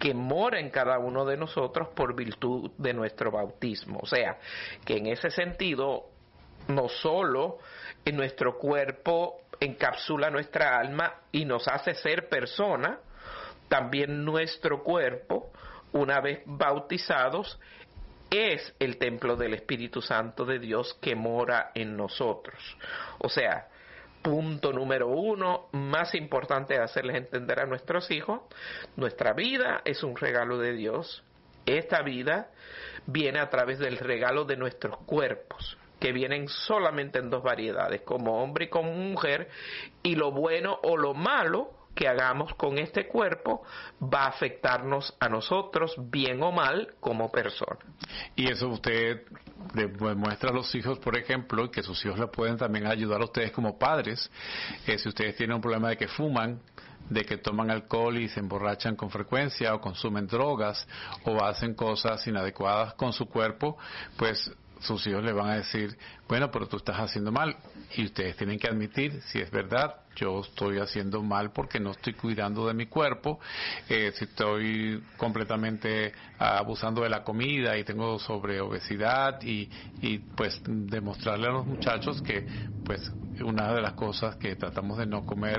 que mora en cada uno de nosotros por virtud de nuestro bautismo. O sea, que en ese sentido, no solo en nuestro cuerpo encapsula nuestra alma y nos hace ser persona, también nuestro cuerpo, una vez bautizados, es el templo del Espíritu Santo de Dios que mora en nosotros. O sea, punto número 1, más importante de hacerles entender a nuestros hijos, nuestra vida es un regalo de Dios. Esta vida viene a través del regalo de nuestros cuerpos, que vienen solamente en 2 variedades, como hombre y como mujer, y lo bueno o lo malo que hagamos con este cuerpo va a afectarnos a nosotros, bien o mal, como personas. Y eso usted le muestra a los hijos, por ejemplo, y que sus hijos le pueden también ayudar a ustedes como padres, si ustedes tienen un problema de que fuman, de que toman alcohol y se emborrachan con frecuencia, o consumen drogas, o hacen cosas inadecuadas con su cuerpo, pues sus hijos le van a decir, bueno, pero tú estás haciendo mal, y ustedes tienen que admitir si es verdad, yo estoy haciendo mal porque no estoy cuidando de mi cuerpo, si estoy completamente abusando de la comida y tengo sobreobesidad, y pues demostrarle a los muchachos que pues una de las cosas que tratamos de no comer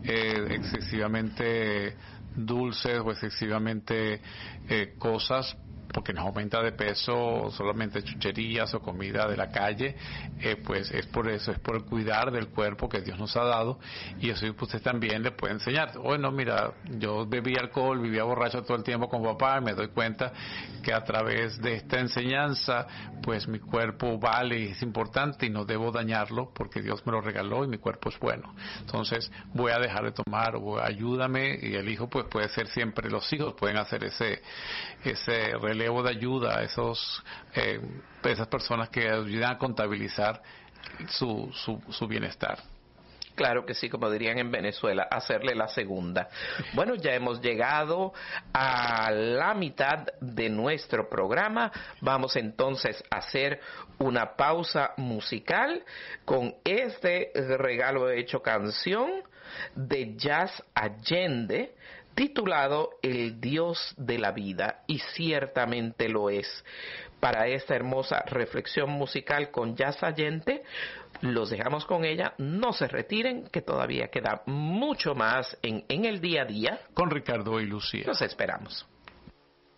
excesivamente dulces o excesivamente cosas porque nos aumenta de peso, solamente chucherías o comida de la calle, pues es por eso, es por cuidar del cuerpo que Dios nos ha dado, y eso usted también le puede enseñar. Bueno, mira, yo bebí alcohol, vivía borracho todo el tiempo con papá, y me doy cuenta que a través de esta enseñanza, pues mi cuerpo vale y es importante y no debo dañarlo porque Dios me lo regaló y mi cuerpo es bueno. Entonces voy a dejar de tomar, o ayúdame, y el hijo pues puede ser siempre, los hijos pueden hacer ese relevo de ayuda a esas personas que ayudan a contabilizar su bienestar. Claro que sí, como dirían en Venezuela, hacerle la segunda. Bueno, ya hemos llegado a la mitad de nuestro programa. Vamos entonces a hacer una pausa musical con este regalo hecho canción de Jazz Allende, titulado El Dios de la Vida, y ciertamente lo es. Para esta hermosa reflexión musical con Jazz Allende, los dejamos con ella. No se retiren, que todavía queda mucho más en el día a día. Con Ricardo y Lucía. Los esperamos.